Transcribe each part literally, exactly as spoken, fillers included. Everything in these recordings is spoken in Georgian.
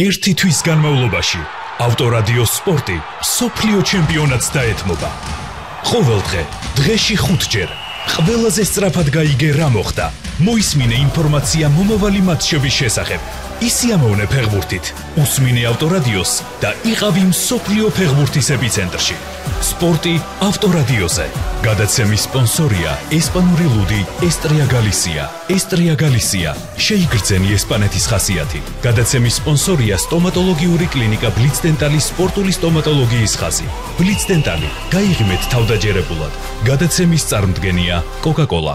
ერთი თვის განმავლობაში ავტორადიო სპორტი სოფლიო ჩემპიონატს დაეთმობა. ყოველდღე დღეში ხუთჯერ ყველაზე სწრაფად გაიგე რა მოხდა. მოისმინე ინფორმაცია მომავალი მატჩების შესახებ. ისიამოვნე ფეხბურთით, უსმინე ავტორადიოს და იყავი მსოფლიო ფეხბურთის ეპიცენტრში. სპორტი ავტორადიოზე. გადაცემის სპონსორია ესპანური ლუდი ესტრია გალისია. ესტრია გალისია. შეიგრძენი ესპანეთის ხასიათი. გადაცემის სპონსორია სტომატოლოგიური კლინიკა ბლიცდენტალის სპორტული სტომატოლოგიის ხაზი. ბლიცდენტალი. გაიღიმეთ თავდაჯერებულად. გადაცემის წარმდგენია კოკა-კოლა.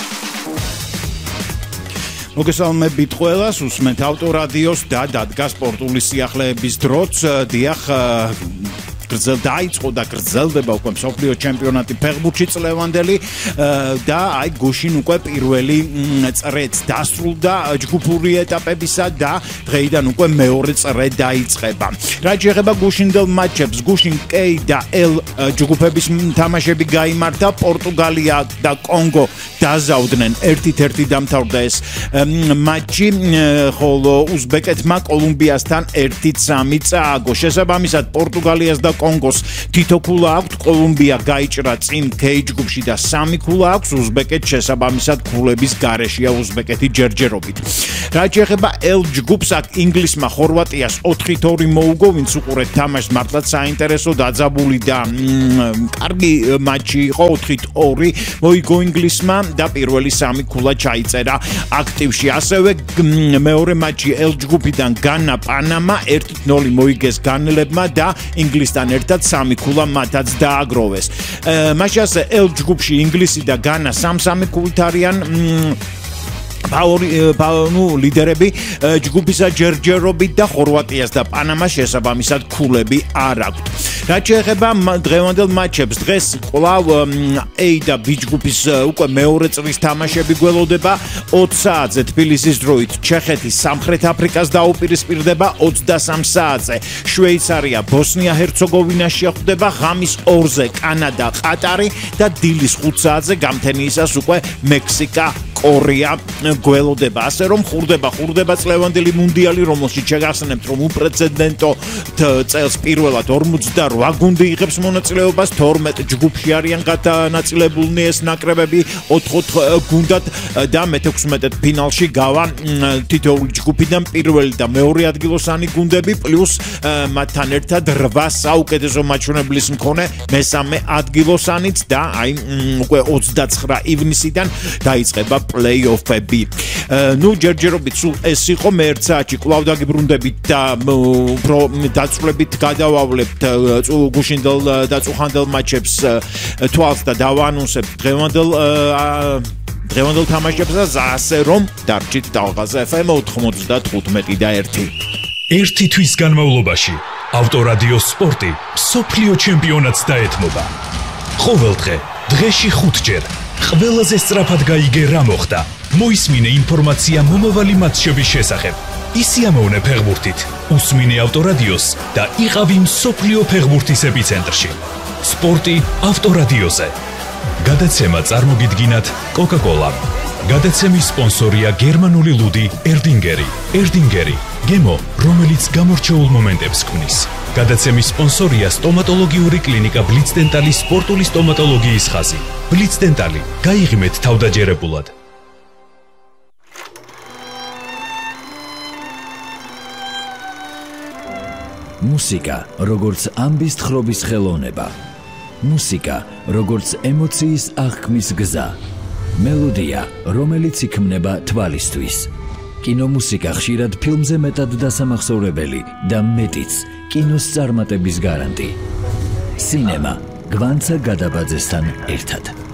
მოგესალმებით ყველას, უსმენთ ავტორადიოს და დადგა სპორტული სიახლეების დროც. დიახ, გრძელ დაიწყო და გრძელდება უკვე მსოფლიო ჩემპიონატი ფეხბურთში წლევანდელი და აი გუშინ უკვე პირველი წრეც დასრულდა ჯგუფური ეტაპებისა და დღეიდან უკვე მეორე წრე დაიწყება. რაც შეეხება გუშინდელ მატჩებს, გუშინ K და L ჯგუფების თამაშები გაიმართა. პორტუგალია და კონგო დაზავდნენ ერთ-ერთი დამთავრდა ეს მატჩი, ხოლო უზბეკეთმა კოლუმბიასთან ერთი სამი წააგო. შესაბამისად პორტუგალიას და კონგოს თითო ქულა აქვს, კოლუმბია გაიჭრა წინ K ჯგუფში და სამი ქულა აქვს, უზბეკეთს შესაბამისად ქულების გარეშეა უზბეკეთი ჯერჯერობით. რაც შეეხება L ჯგუფს, აქ ინგლისმა ხორვატიას ოთხი ორი მოუგო, ვინც უყურეთ თამაშს მართლაც საინტერესო დაძაბული და კარგი მატჩი იყო. ოთხი ორი მოიგო ინგლისმა და პირველი სამი ქულა ჩაიწერა აქტივში. ასევე მეორე მატჩი L ჯგუფიდან განა პანამა ერთი ნული მოიგეს განელებმა და ინგლისთან ერთად სამი ქულა მათაც დააგროვეს. მაშინ ასე L ჯგუფში ინგლისი და განა სამ სამი ქულით არიან ფავორი ნუ ლიდერები ჯგუფისა ჯერჯერობით და ხორვატიას და პანამას შესაბამისად ქულები არ აქვთ. რაც შეეხება დღევანდელ მატჩებს, დღეს კვლავ A და B ჯგუფის უკვე მეორე წრის თამაშები გველოდება. ოცი საათზე თბილისის დროით ჩეხეთი სამხრეთ აფრიკას დაუპირისპირდება, ოცდასამ საათზე შვეიცარია ბოსნია-ჰერცეგოვინას შეხვდება, ღამის ორზე კანადა ყატარი და დილის ხუთ საათზე გამთენიისას უკვე მექსიკა კორეა გველოდება. ასე რომ ხურდება ხურდება წლევანდელი მუნდიალი, რომელშიც შეგახსენებთ, რომ უპრეცედენტო წელს პირველად ორმოცდაოთხ გუნდი იღებს მონაწილეობას, თორმეტ ჯგუფში არიან გადანაწილებულნი ეს ნაკრებები ოთხ-ოთხ გუნდად და მეთექვსმეტე ფინალში გავა თითოეული ჯგუფიდან პირველი და მეორე ადგილოსანი გუნდები, პლუს მათთან ერთად რვა საუკეთესო მაჩვენებლის მქონე მესამე ადგილოსანიც და აი უკვე ოცდაცხრა ივნისიდან დაიწყება პლეი-ოფები. ნუ ჯერჯერობით სულ ეს იყო, მე ერთ საათში კვლავ დაგიბრუნდებით და უფრო დაწვრილებით გადავავლებთ გუშინდელ და წუხანდელ მატჩებს თვალს და დავაანონსებთ დღევანდელ დღევანდელ თამაშებსაც, ასე რომ დარჩით ტალღაზე F M ოთხმოცდათხუთმეტი და ერთი. ერთი თვის განმავლობაში ავტორადიო სპორტი სოფლიო ჩემპიონატს დაეთმობა. ყოველდღე დღეში ხუთჯერ ყველაზე სწრაფად გაიგე რა მოხდა. მოისმინე ინფორმაცია მომავალი მატჩების შესახებ. ისიამოვნე ფეხბურთით, უსმინე ავტორადიოს და იყავი მსოფლიო ფეხბურთის ეპიცენტრში. სპორტი ავტორადიოზე. გადაცემა წარმოგიდგინათ კოკა-კოლა. გადაცემის სპონსორია გერმანული ლუდი ერდინგერი. ერდინგერი, გემო, რომელიც გამორჩეულ მომენტებს ქმნის. გადაცემის სპონსორია სტომატოლოგიური კლინიკა ბლიცდენტალის სპორტული სტომატოლოგიის ხაზი. ბლიცდენტალი. გაიღიმეთ თავდაჯერებულად. მუსიკა, როგორც ამბის თხრობის ხელოვნება. მუსიკა, როგორც ემოციის აღქმის გზა. მელოდია, რომელიც იქმნება თვალისთვის. კინომუსიკა ხშირად ფილმზე მეტად დასამახსოვრებელი და მეტიც კინოს წარმატების გარანტი. სინემა, გვანცა გადაბაძესთან ერთად.